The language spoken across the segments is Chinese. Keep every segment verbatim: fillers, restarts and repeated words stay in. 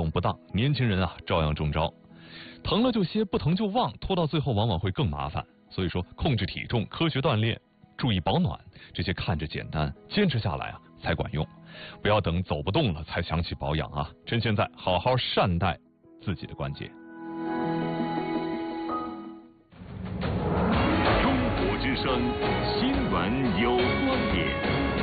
动不当，年轻人啊照样中招。疼了就歇，不疼就忘，拖到最后往往会更麻烦。所以说，控制体重、科学锻炼、注意保暖，这些看着简单，坚持下来啊才管用。不要等走不动了才想起保养啊，趁现在好好善待自己的关节。 中国之声新闻有观点。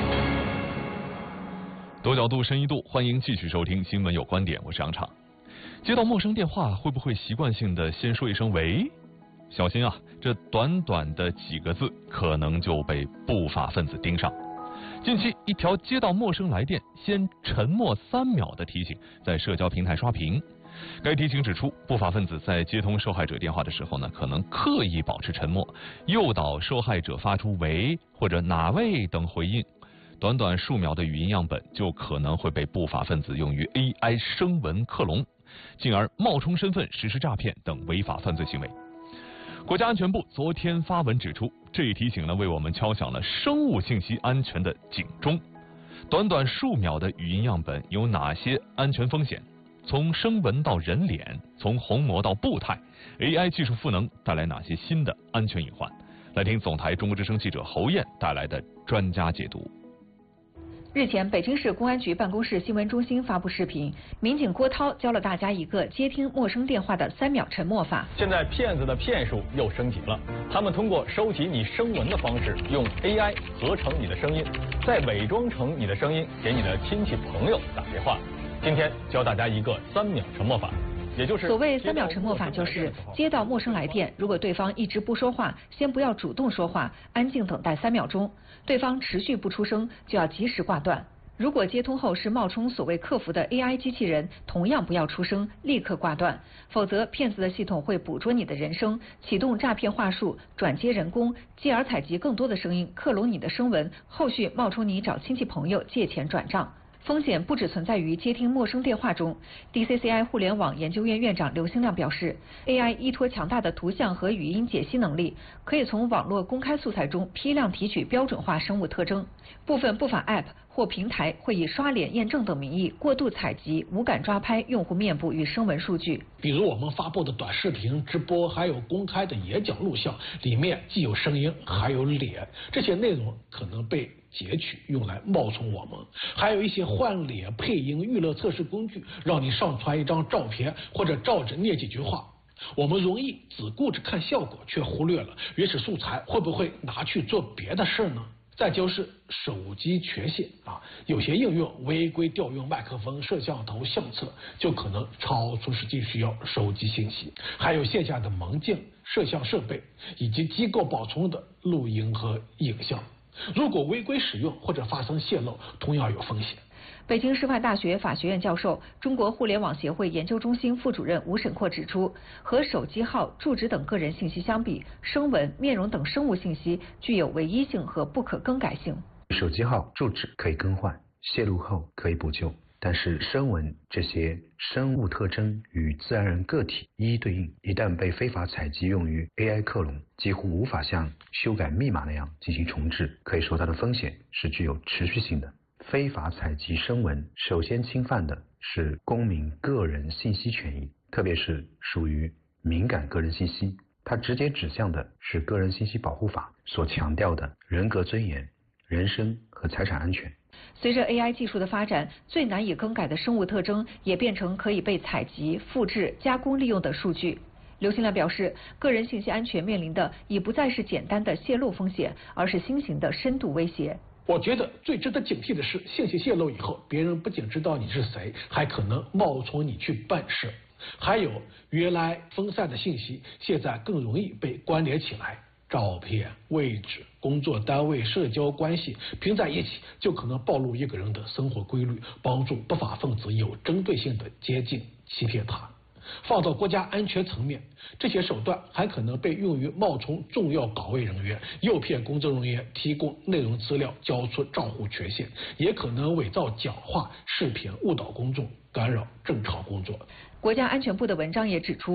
多角度，深一度，欢迎继续收听新闻有观点，我是杨畅。接到陌生电话，会不会习惯性的先说一声喂？小心啊，这短短的几个字，可能就被不法分子盯上。近期，一条接到陌生来电先沉默三秒的提醒，在社交平台刷屏。该提醒指出，不法分子在接通受害者电话的时候呢，可能刻意保持沉默，诱导受害者发出喂或者哪位等回应。短短数秒的语音样本，就可能会被不法分子用于 A I 声纹克隆，进而冒充身份实施诈骗等违法犯罪行为。国家安全部昨天发文指出，这一提醒呢，为我们敲响了生物信息安全的警钟。短短数秒的语音样本有哪些安全风险？从声纹到人脸，从虹膜到步态 ，A I 技术赋能带来哪些新的安全隐患？来听总台中国之声记者侯燕带来的专家解读。 日前，北京市公安局办公室新闻中心发布视频，民警郭涛教了大家一个接听陌生电话的三秒沉默法。 现在骗子的骗术又升级了，他们通过收集你声纹的方式，用 A I 合成你的声音，再伪装成你的声音给你的亲戚朋友打电话。今天教大家一个三秒沉默法。也就是所谓三秒沉默法，就是接到陌生来电，如果对方一直不说话，先不要主动说话，安静等待三秒钟，对方持续不出声，就要及时挂断。如果接通后是冒充所谓客服的 A I 机器人，同样不要出声，立刻挂断，否则骗子的系统会捕捉你的人声，启动诈骗话术，转接人工，继而采集更多的声音，克隆你的声纹，后续冒充你找亲戚朋友借钱转账。风险不只存在于接听陌生电话中。D C C I 互联网研究院院长刘兴亮表示 ，A I 依托强大的图像和语音解析能力，可以从网络公开素材中批量提取标准化生物特征。部分不法 App 或平台会以刷脸验证等名义过度采集、无感抓拍用户面部与声纹数据。 比如我们发布的短视频、直播，还有公开的演讲录像，里面既有声音，还有脸，这些内容可能被截取用来冒充我们。还有一些换脸配音娱乐测试工具，让你上传一张照片或者照着念几句话。我们容易只顾着看效果，却忽略了原始素材会不会拿去做别的事呢？再就是手机权限啊，有些应用违规调用麦克风、摄像头、相册，就可能超出实际需要收集信息。还有线下的门禁、摄像设备以及机构保存的录音和影像，如果违规使用或者发生泄露，同样有风险。 北京师范大学法学院教授、中国互联网协会研究中心副主任吴沈阔指出，和手机号、住址等个人信息相比，声纹、面容等生物信息具有唯一性和不可更改性。 手机号、住址可以更换，泄露后可以补救，但是声纹这些生物特征与自然人个体一一对应，一旦被非法采集用于 A I 克隆，几乎无法像修改密码那样进行重置，可以说它的风险是具有持续性的。非法采集声纹首先侵犯的是公民个人信息权益，特别是属于敏感个人信息，它直接指向的是个人信息保护法所强调的人格尊严、人身和财产安全。 随着 A I 技术的发展，最难以更改的生物特征也变成可以被采集、复制、加工利用的数据。刘兴亮表示，个人信息安全面临的已不再是简单的泄露风险，而是新型的深度威胁。 我觉得最值得警惕的是，信息泄露以后，别人不仅知道你是谁，还可能冒充你去办事。还有原来分散的信息，现在更容易被关联起来，照片、位置、工作单位、社交关系拼在一起，就可能暴露一个人的生活规律，帮助不法分子有针对性的接近、欺骗他。放到国家安全层面，这些手段还可能被用于冒充重要岗位人员，诱骗工作人员提供内容资料，交出账户权限，也可能伪造讲话、视频误导公众，干扰正常工作。 国家安全部的文章也指出，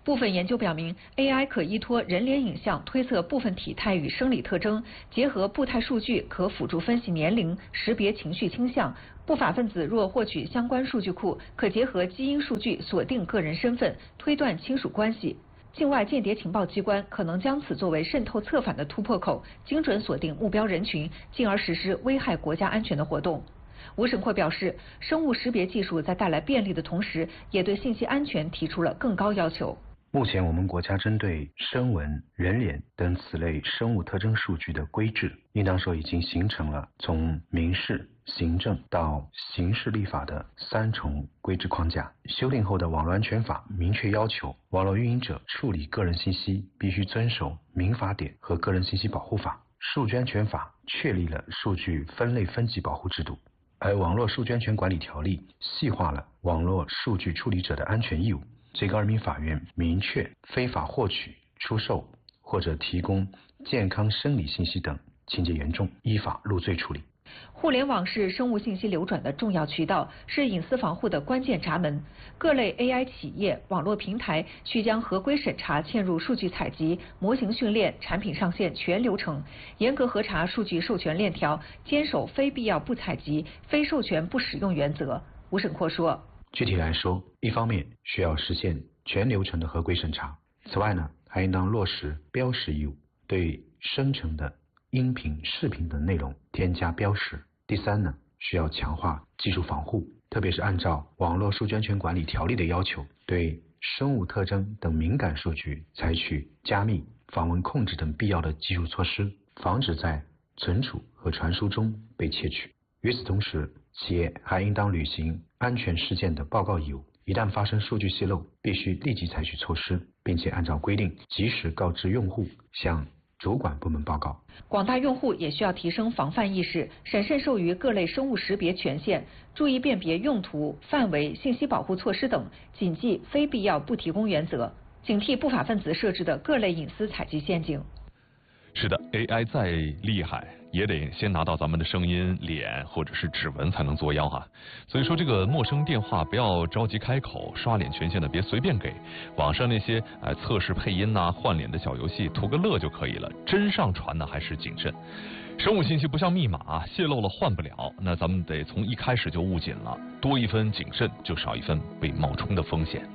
部分研究表明 ，A I 可依托人脸影像推测部分体态与生理特征，结合步态数据可辅助分析年龄、识别情绪倾向。不法分子若获取相关数据库，可结合基因数据锁定个人身份，推断亲属关系。境外间谍情报机关可能将此作为渗透策反的突破口，精准锁定目标人群，进而实施危害国家安全的活动。吴审阔表示，生物识别技术在带来便利的同时，也对信息安全提出了更高要求。 目前我们国家针对声纹、人脸等此类生物特征数据的规制，应当说已经形成了从民事、行政到刑事立法的三重规制框架。修订后的网络安全法明确要求，网络运营者处理个人信息必须遵守民法典和个人信息保护法。数据安全法确立了数据分类分级保护制度，而网络数据安全管理条例细化了网络数据处理者的安全义务。最高人民法院明确，非法获取、出售或者提供健康生理信息等情节严重，依法入罪处理。 互联网是生物信息流转的重要渠道，是隐私防护的关键闸门。各类 A I 企业、网络平台需将合规审查嵌入数据采集、模型训练、产品上线全流程，严格核查数据授权链条，坚守非必要不采集、非授权不使用原则。吴审阔说。 具体来说，一方面需要实现全流程的合规审查，此外呢，还应当落实标识义务，对生成的音频、视频等内容添加标识。第三呢，需要强化技术防护，特别是按照网络数据安全管理条例的要求，对生物特征等敏感数据采取加密、访问控制等必要的技术措施，防止在存储和传输中被窃取。与此同时，企业还应当履行安全事件的报告义务，一旦发生数据泄露，必须立即采取措施，并且按照规定及时告知用户，向主管部门报告。 广大用户也需要提升防范意识，审慎授予各类生物识别权限，注意辨别用途、范围、信息保护措施等，谨记非必要不提供原则，警惕不法分子设置的各类隐私采集陷阱。 是的 ，A I 再厉害，也得先拿到咱们的声音、脸或者是指纹才能作妖哈。所以说，这个陌生电话不要着急开口，刷脸权限的别随便给。网上那些呃测试配音呐、啊、换脸的小游戏，图个乐就可以了。真上传呢还是谨慎。生物信息不像密码，泄露了换不了，那咱们得从一开始就务紧了，多一分谨慎，就少一分被冒充的风险。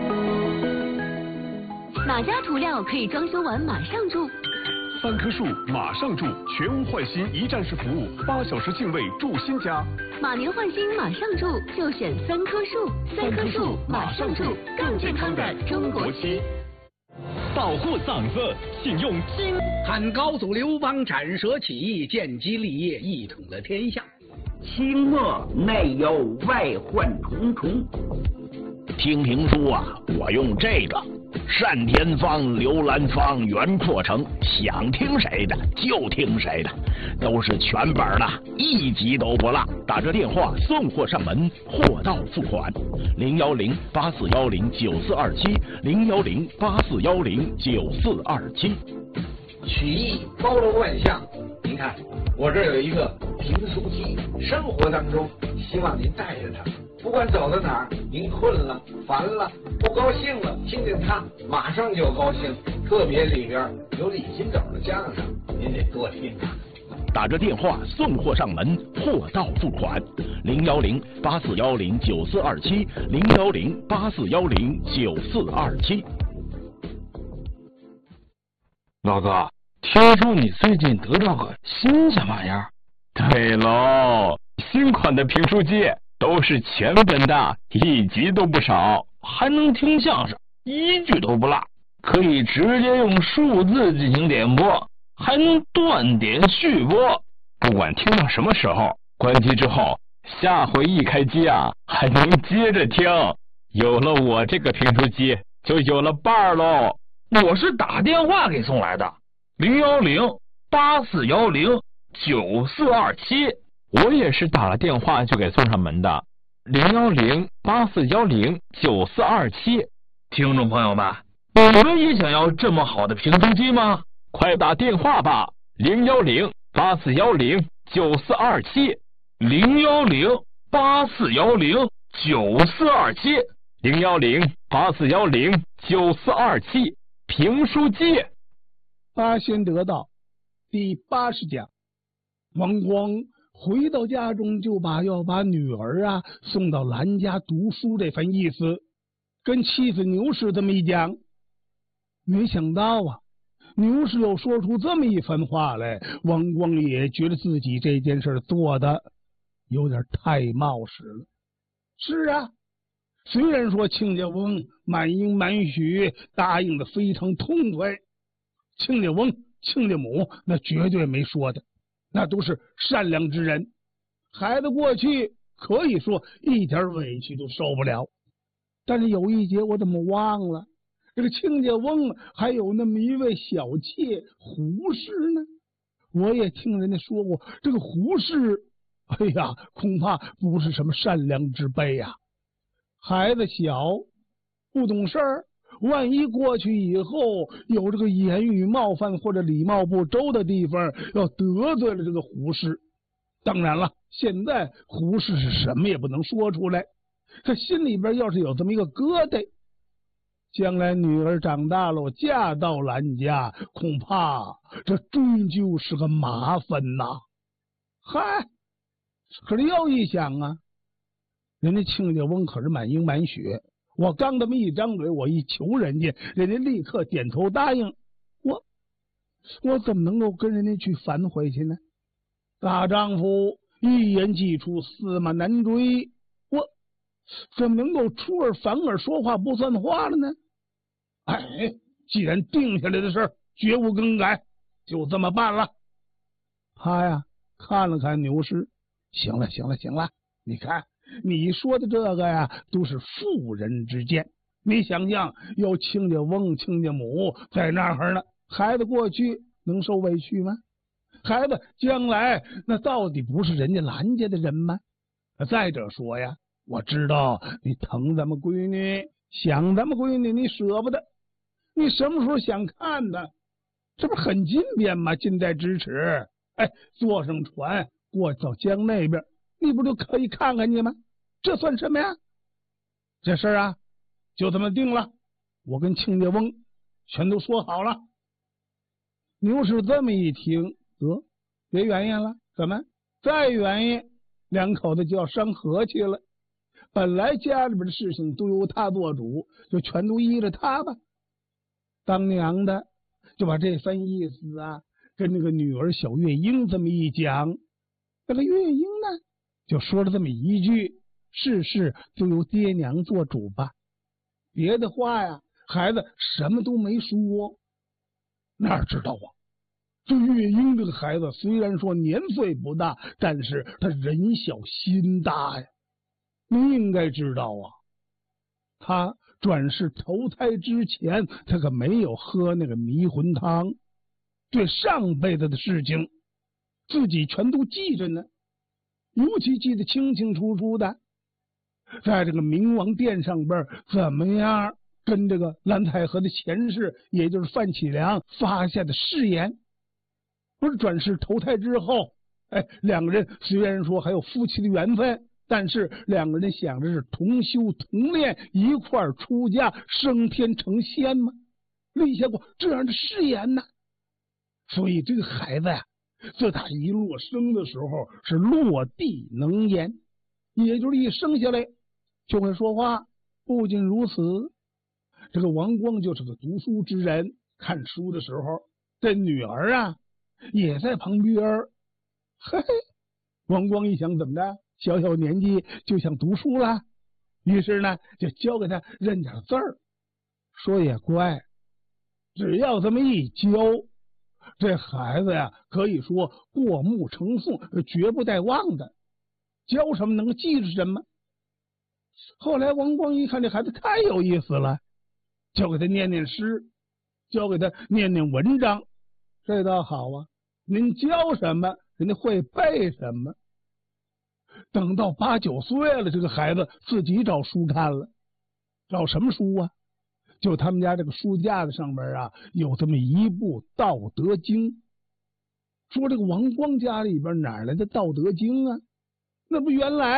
哪家涂料可以装修完马上住？ 三棵树马上住，全屋换新一站式服务，八小时净位住新家。 马年换新马上住，就选三棵树。三棵树马上住，更健康的中国漆。 保护嗓子，请用金。 汉高祖刘邦斩蛇起义，建基立业，一统了天下。 清末内忧外患重重。听评书啊，我用这个。单田芳、刘兰芳、袁阔成，想听谁的就听谁的，都是全本的，一集都不落。打这电话送货上门，货到付款。零幺零八四幺零九四二七，零幺零八四幺零九四二七。 曲艺包罗万象，您看我这有一个评书机，生活当中希望您带着它。不管走到哪儿，您困了、烦了、不高兴了，听见它马上就高兴。特别里边有李金斗的相声，您得多听啊。 打着电话送货上门，货到付款。零幺零八四幺零九四二七，零幺零八四幺零九四二七。 老哥，听说你最近得到个新什么玩意儿？ 对喽，新款的评书机。都是全本的，一集都不少， 还能听相声，一句都不落，可以直接用数字进行点播，还能断点续播， 不管听到什么时候，关机之后，下回一开机啊，还能接着听。有了我这个评书机，就有了伴儿喽。 我是打电话给送来的，零幺零八四幺零九四二七。 我也是打了电话就给送上门的，零幺零八四幺零九四二七。 听众朋友们，你们也想要这么好的评书机吗？ 快打电话吧，零幺零八四幺零九四二七， 零幺零八四幺零九四二七。 零幺零八四幺零九四二七评书界。 八仙得道第八十讲，王光回到家中，就把要把女儿啊送到兰家读书这番意思跟妻子牛氏这么一讲。没想到啊，牛氏又说出这么一番话来，王光也觉得自己这件事做的有点太冒失了。是啊，虽然说亲家翁满应满许答应的非常痛快，亲家翁亲家母那绝对没说的，那都是善良之人，孩子过去可以说一点委屈都受不了。但是有一节我怎么忘了，这个亲家翁还有那么一位小妾胡氏呢。我也听人家说过，这个胡氏哎呀恐怕不是什么善良之辈呀、啊。孩子小不懂事儿，万一过去以后有这个言语冒犯或者礼貌不周的地方，要得罪了这个胡氏。当然了，现在胡氏是什么也不能说出来，他心里边要是有这么一个疙瘩，将来女儿长大了嫁到兰家，恐怕这终究是个麻烦呐。嗨，可是又一想啊，人家亲家翁可是满应满许，我刚这么一张嘴，我一求人家，人家立刻点头答应，我我怎么能够跟人家去反悔去呢？大丈夫一言既出，驷马难追，我怎么能够出尔反尔，说话不算话了呢？哎，既然定下来的事儿绝无更改，就这么办了。他呀看了看牛氏，行了行了行了，你看你说的这个呀都是妇人之见，你想想有亲家翁亲家母在那儿呢，孩子过去能受委屈吗？孩子将来那到底不是人家兰家的人吗？再者说呀，我知道你疼咱们闺女，想咱们闺女，你舍不得，你什么时候想看呢？这不很近便吗？近在咫尺。哎，坐上船过到江那边，你不就可以看看你吗？这算什么呀？这事儿啊就这么定了，我跟亲家翁全都说好了。牛氏这么一听，得别原因了，怎么再原因两口子就要伤和气了。本来家里边的事情都由他做主，就全都依着他吧。当娘的就把这番意思啊跟那个女儿小月英这么一讲，那个月英呢就说了这么一句，事事就由爹娘做主吧。别的话呀孩子什么都没说。哪知道啊，这月英这个孩子虽然说年岁不大，但是他人小心大呀。你应该知道啊，他转世投胎之前他可没有喝那个迷魂汤，对上辈子的事情自己全都记着呢，尤其记得清清楚楚的。在这个冥王殿上边怎么样跟这个蓝太和的前世，也就是范启良发下的誓言，不是转世投胎之后，哎，两个人虽然说还有夫妻的缘分，但是两个人想着是同修同练，一块儿出家升天成仙嘛，立下过这样的誓言呢。所以这个孩子呀、啊，自打一落生的时候是落地能言，也就是一生下来就会说话。不仅如此，这个王光就是个读书之人，看书的时候这女儿啊也在旁边。嘿嘿，王光一想，怎么的，小小年纪就想读书了，于是呢就教给他认点字儿。说也怪，只要这么一教，这孩子呀可以说过目成诵，绝不带忘的，教什么能记住什么。后来王光一看这孩子太有意思了，教给他念念诗，教给他念念文章。这倒好啊，您教什么人家会背什么。等到八九岁了，这个孩子自己找书看了。找什么书啊？就他们家这个书架子上边啊有这么一部《道德经》。说这个王光家里边哪来的《道德经》啊？那不原来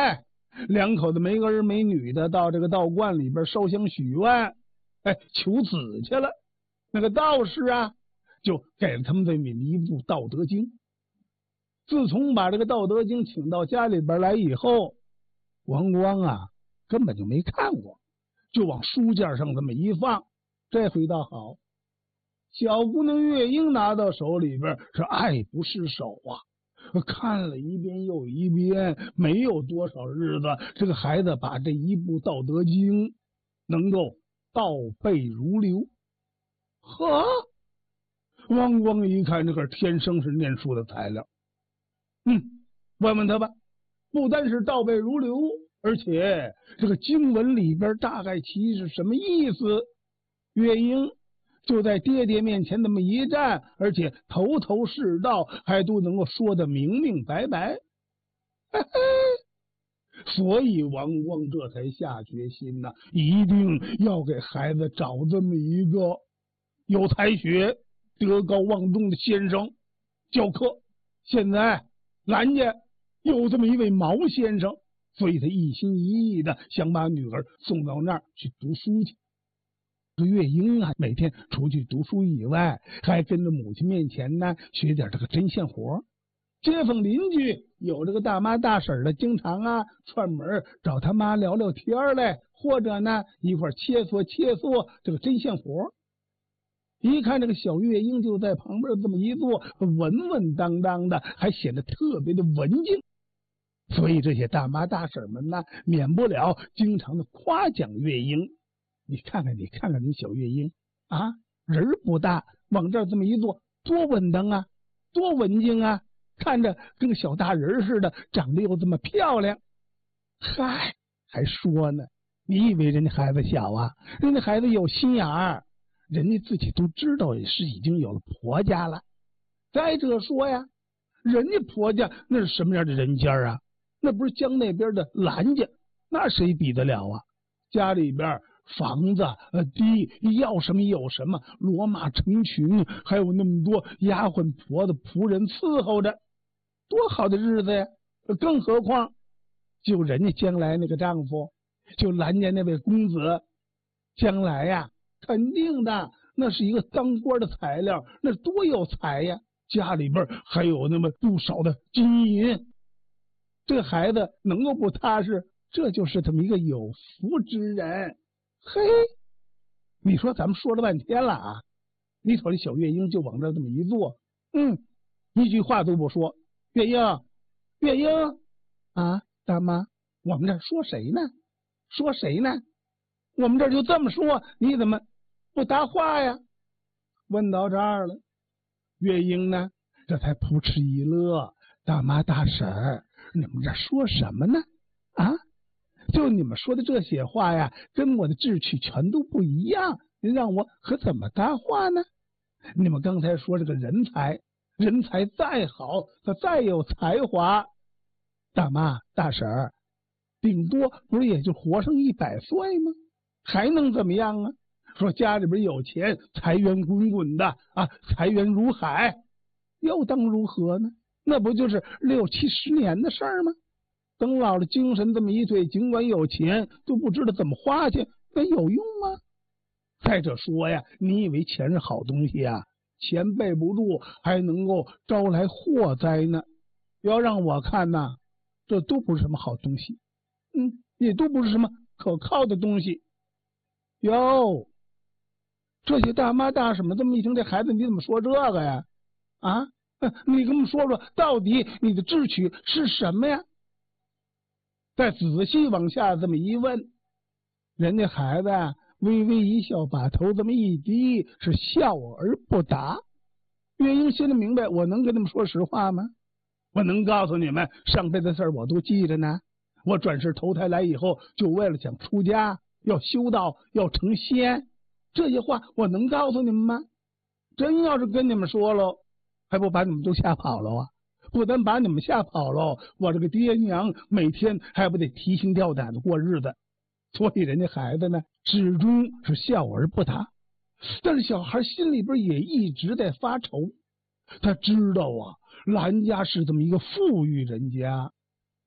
两口子没儿没女的到这个道观里边烧香许愿，哎，求子去了。那个道士啊，就给了他们这么一部《道德经》。自从把这个《道德经》请到家里边来以后，王光啊根本就没看过，就往书架上这么一放。这回倒好，小姑娘月英拿到手里边是爱不释手啊，看了一遍又一遍，没有多少日子，这个孩子把这一部《道德经》能够倒背如流。呵，王光一看，这个天生是念书的材料。嗯，问问他吧，不单是倒背如流，而且这个经文里边大概其是什么意思？月英就在爹爹面前那么一站，而且头头是道，还都能够说得明明白白。嘿嘿，所以王光这才下决心呢，一定要给孩子找这么一个有才学、德高望重的先生教课。现在兰家有这么一位毛先生，所以他一心一意的想把女儿送到那儿去读书去。这月英啊，每天除去读书以外，还跟着母亲面前呢学点这个针线活。街坊邻居有这个大妈大婶的，经常啊串门找他妈聊聊天来，或者呢一块切磋切磋这个针线活。一看这个小月英就在旁边这么一坐，稳稳当当的，还显得特别的文静，所以这些大妈大婶们呢，免不了经常的夸奖月英。你看看你看看你小月英啊，人不大，往这儿这么一坐，多稳当啊，多文静啊，看着跟个小大人似的，长得又这么漂亮。嗨，还说呢，你以为人家孩子小啊？人家孩子有心眼儿，人家自己都知道也是已经有了婆家了。再者说呀，人家婆家那是什么样的人家啊？那不是江那边的兰家，那谁比得了啊？家里边房子呃地要什么有什么，骡马成群，还有那么多丫鬟婆子仆人伺候着，多好的日子呀！更何况就人家将来那个丈夫，就兰家那位公子，将来呀肯定的那是一个当官的材料，那多有才呀！家里边还有那么不少的金银，这个孩子能够不踏实，这就是这么一个有福之人。嘿，你说咱们说了半天了啊，你瞅这小月英就往这这么一坐，嗯，一句话都不说。月英，月英啊，大妈，我们这说谁呢？说谁呢？我们这就这么说，你怎么不答话呀？问到这儿了，月英呢，这才扑哧一乐。大妈大婶儿，你们这说什么呢？啊？就你们说的这些话呀，跟我的志趣全都不一样，您让我可怎么搭话呢？你们刚才说这个人才，人才再好，他再有才华，大妈大婶儿，顶多不是也就活上一百岁吗？还能怎么样啊？说家里边有钱，财源滚滚的啊，财源如海，又当如何呢？那不就是六七十年的事儿吗？等老了精神这么一退，尽管有钱都不知道怎么花去，那有用吗？再者说呀，你以为钱是好东西啊？钱备不住，还能够招来祸灾呢。要让我看呐，这都不是什么好东西，嗯，也都不是什么可靠的东西。哟，这些大妈大婶们这么一听，这孩子你怎么说这个呀？啊，你跟我们说说，到底你的志趣是什么呀？再仔细往下这么一问，人家孩子啊微微一笑，把头这么一低，是笑而不答。月英心里明白，我能跟他们说实话吗？我能告诉你们，上辈子的事儿我都记着呢。我转世投胎来以后，就为了想出家，要修道，要成仙，这些话我能告诉你们吗？真要是跟你们说喽，还不把你们都吓跑了啊？不但把你们吓跑了，我这个爹娘每天还不得提心吊胆的过日子。所以人家孩子呢，始终是笑而不答。但是小孩心里边也一直在发愁，他知道啊，兰家是这么一个富裕人家，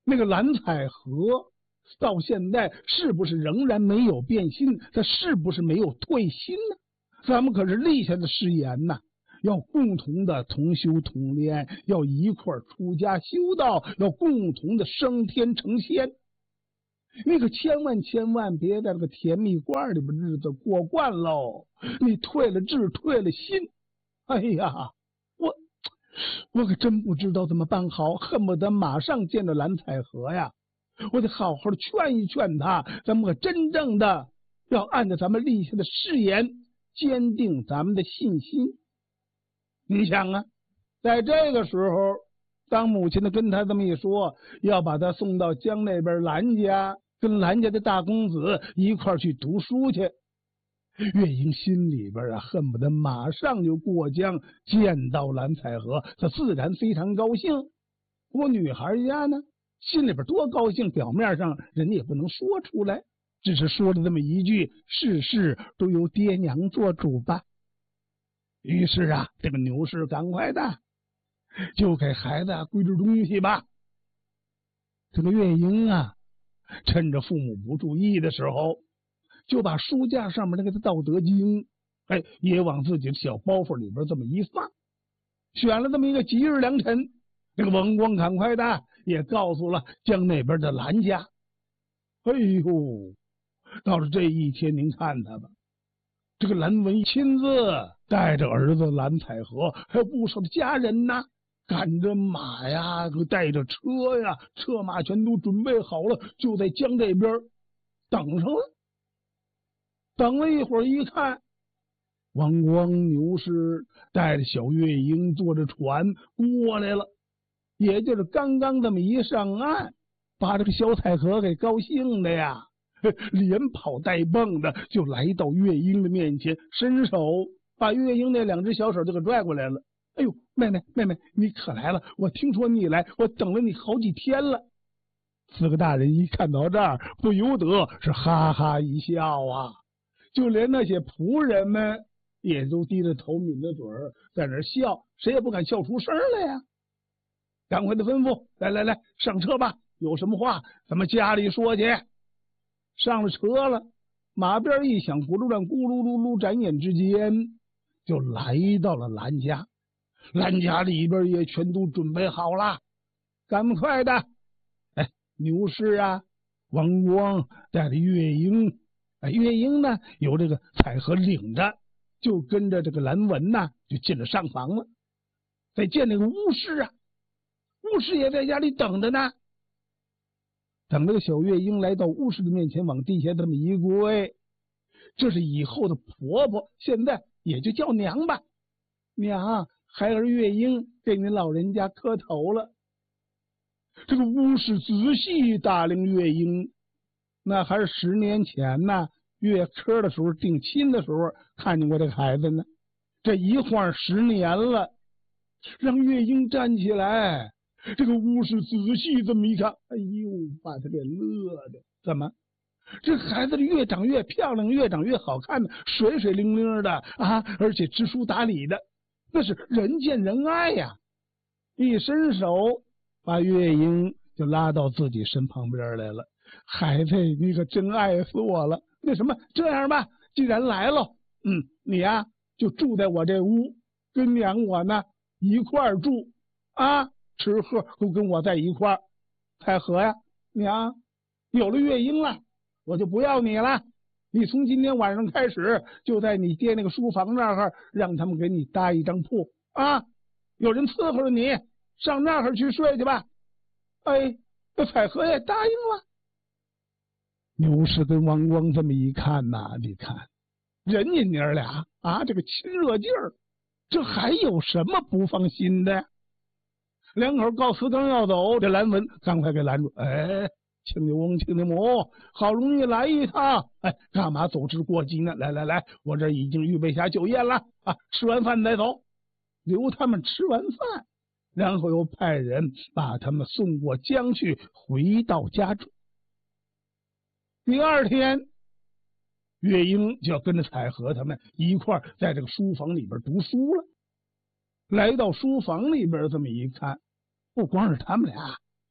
那个蓝采和到现在是不是仍然没有变心？他是不是没有退心呢？咱们可是立下的誓言呐，要共同的同修同炼，要一块儿出家修道，要共同的升天成仙。你可千万千万别在那个甜蜜罐里边日子过惯喽！你退了志，退了心，哎呀，我我可真不知道怎么办好，恨不得马上见着蓝采和呀！我得好好的劝一劝他，咱们可真正的要按照咱们立下的誓言，坚定咱们的信心。你想啊，在这个时候，当母亲的跟他这么一说，要把他送到江那边兰家，跟兰家的大公子一块儿去读书去。月英心里边啊，恨不得马上就过江见到蓝采和，他自然非常高兴。我女孩家呢，心里边多高兴，表面上人家也不能说出来，只是说了这么一句：事事都由爹娘做主吧。于是啊，这个牛氏赶快的就给孩子归置东西吧。这个月英啊，趁着父母不注意的时候，就把书架上面那个《道德经》，哎，也往自己的小包袱里边这么一放。选了这么一个吉日良辰，这个王光赶快的也告诉了江那边的兰家。哎呦，到了这一天，您看他吧，这个蓝文亲自带着儿子蓝采和，还有不少的家人呐，赶着马呀，带着车呀，车马全都准备好了，就在江这边等上了。等了一会儿，一看，王光牛氏带着小月英坐着船过来了，也就是刚刚这么一上岸，把这个小采和给高兴的呀，连跑带蹦的就来到月英的面前，伸手把月英那两只小手就给拽过来了。哎呦，妹妹妹妹，你可来了，我听说你来，我等了你好几天了。四个大人一看到这儿，不由得是哈哈一笑啊，就连那些仆人们也都低着头抿着嘴儿在那笑，谁也不敢笑出声来呀。赶快的吩咐，来来来，上车吧，有什么话咱们家里说去。上了车了，马鞭一响，咕噜乱咕噜噜噜，转眼之间就来到了兰家。兰家里边也全都准备好了，赶快的，哎，牛氏啊，王光带着月英，哎，月英呢由这个采和领着，就跟着这个蓝文呐，就进了上房了。再见那个巫师啊，巫师也在家里等着呢。等这个小月英来到巫师的面前，往地下这么一跪，这是以后的婆婆，现在也就叫娘吧。娘，孩儿月英给您老人家磕头了。这个巫师仔细打量月英，那还是十年前呢，月科的时候定亲的时候看见过这个孩子呢。这一晃十年了，让月英站起来。这个巫师仔细这么一看，哎呦，把他给乐的。怎么？这孩子越长越漂亮，越长越好看的，水水灵灵的啊，而且知书达理的，那是人见人爱呀。一伸手把月英就拉到自己身旁边来了。孩子，你可真爱死我了。那什么，这样吧，既然来了，嗯，你呀、啊、就住在我这屋，跟娘我呢一块儿住啊，吃喝都跟我在一块儿。采和呀，娘，有了月英了，我就不要你了。你从今天晚上开始，就在你爹那个书房那儿，让他们给你搭一张铺啊，有人伺候着你，上那儿去睡去吧。哎，这采和也答应了。牛氏跟王光这么一看呐、啊，你看人家娘俩啊，这个亲热劲儿，这还有什么不放心的？两口告辞刚要走，这蓝文赶快给拦住。哎，亲家翁亲家母，好容易来一趟，哎，干嘛走之过急呢？来来来，我这已经预备下酒宴了啊，吃完饭再走。留他们吃完饭，然后又派人把他们送过江去，回到家中。第二天，月英就要跟着采和他们一块儿在这个书房里边读书了。来到书房里边这么一看，不光是他们俩，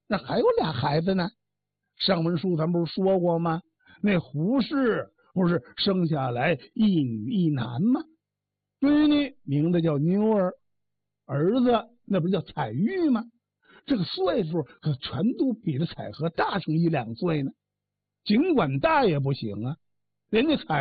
那还有俩孩子呢。上文书咱不是说过吗？那胡氏不是生下来一女一男吗？闺女名字叫妞儿，儿子那不叫彩玉吗？这个岁数可全都比这彩荷大上一两岁呢。尽管大也不行啊，人家彩